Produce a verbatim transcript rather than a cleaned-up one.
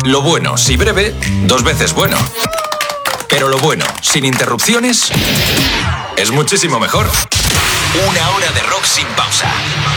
Lo bueno, si breve, dos veces bueno. Pero lo bueno, sin interrupciones, es muchísimo mejor. Una hora de rock sin pausa.